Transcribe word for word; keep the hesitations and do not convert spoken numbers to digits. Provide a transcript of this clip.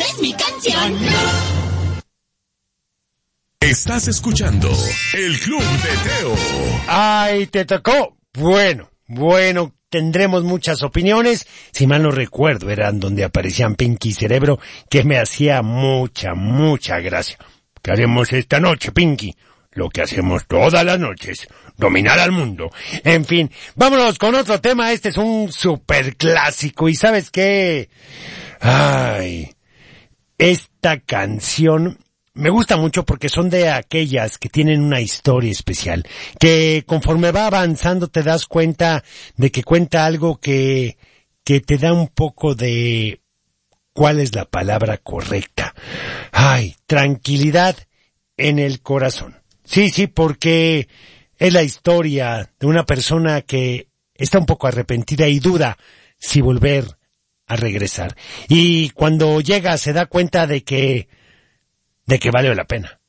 es mi canción. Estás escuchando el Club de Teo. ¡Ay, te tocó! Bueno, bueno, tendremos muchas opiniones. Si mal no recuerdo, eran donde aparecían Pinky y Cerebro, que me hacía mucha, mucha gracia. ¿Qué haremos esta noche, Pinky? Lo que hacemos todas las noches, dominar al mundo. En fin, vámonos con otro tema. Este es un super clásico. ¿Y sabes qué? Ay, esta canción me gusta mucho porque son de aquellas que tienen una historia especial, que conforme va avanzando te das cuenta de que cuenta algo que, que te da un poco de ¿cuál es la palabra correcta? Ay, tranquilidad en el corazón. Sí, sí, porque es la historia de una persona que está un poco arrepentida y duda si volver a regresar. Y cuando llega se da cuenta de que, de que vale la pena.